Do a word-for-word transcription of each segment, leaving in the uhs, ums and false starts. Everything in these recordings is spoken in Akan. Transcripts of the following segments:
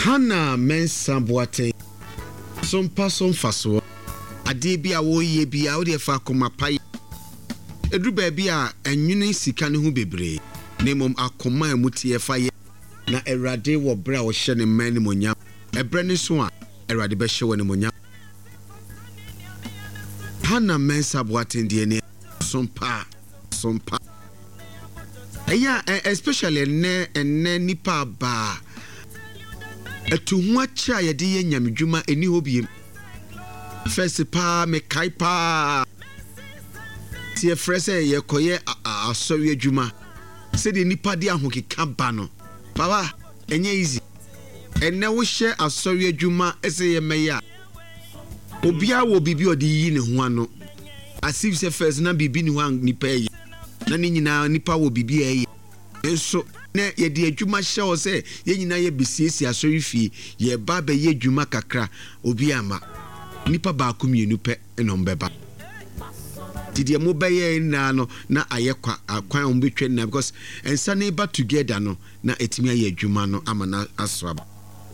Hana Mensa Boate some person faso ade bia wo ye bia wo de fa akoma pai edu ba bia enwene sika ne ho bebre nemom akoma emutie fa ye na Erade wo bra wo hye ne man ne monya ebre ne so a Erade be hye wo ne monya Hana Mensa Boate de ne sompa sompa eya especially ne enne nipa ba etu hu acha ye de ye nyamedwuma eni hobiem first pa me kai pa ti e frese ye koye asori adwuma se de nipa de ahokeka ba no baba enye easy enne wo hye asori adwuma ese ye meya obia wo bibi odi yi ne ho ano asif se first na bibi ni ho nipa yi na ni nyina nipa wo bibi yi enso ne ye de adwuma hye o se ye nyina ye besiesi asori fie ye ba be ye adwuma kakra obi ama nipa ba ku mienu pe enombeba didi mo be ye na no na ayekwa akwan o betwe na because ensa na ba together no na etimi aye adwuma no ama na asraba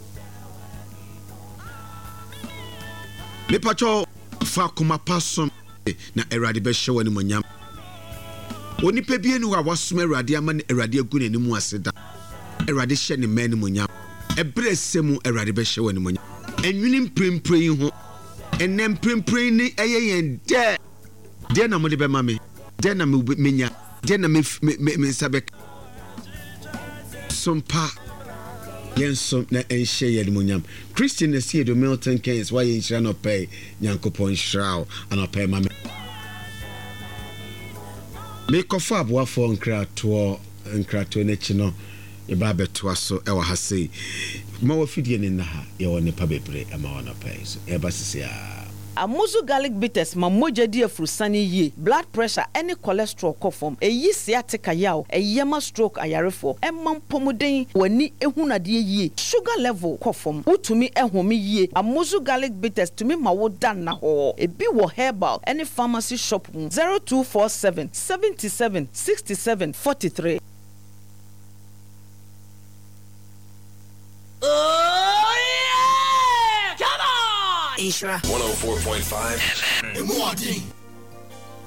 me pacho fa kuma pasom na Erade be hye woni monyam oni pe bie nu wa wasoma Erade ama na Erade agu ne mu aseda Erade hye ne man monyam ebre semu Erade be hye woni monyam enwini mprempre ho enem prempre ni eyen de de na mo de be ma me de na me menya de na me me sabek sompa yenso na enhye ye de monyam Christian na see do Milton Keynes why you shall not pay Nyankopon shrao and pay ma me me kofa aboa fo nkrato nkrato na chi no e ba beto aso e wa ha sei ma wa fidie ni na ha ye woni pa bebre e ma wona pay so e ba sisi a Amuzu garlic bitters ma moja di afrusani ye blood pressure any cholesterol kofom eyi sciatica yaw eyema stroke ayarefo emam pomuden wani ehunade ye sugar level kofom utumi ehome ye Amuzu garlic bitters tumi ma wo dan na ho ebi wo herbal any pharmacy shop zero two four seven seven seven six seven four three. Ishra one oh four point five F M.